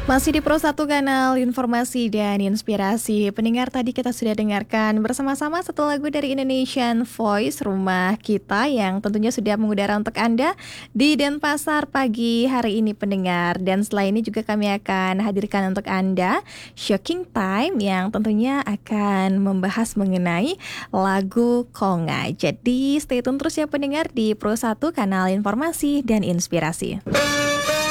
Masih di Pro 1 Kanal Informasi dan Inspirasi. Pendengar, tadi kita sudah dengarkan bersama-sama satu lagu dari Indonesian Voice, Rumah Kita, yang tentunya sudah mengudara untuk Anda di Denpasar pagi hari ini, pendengar. Dan setelah ini juga kami akan hadirkan untuk Anda Shocking Time yang tentunya akan membahas mengenai lagu Konga. Jadi stay tune terus ya pendengar di Pro 1 Kanal Informasi dan Inspirasi.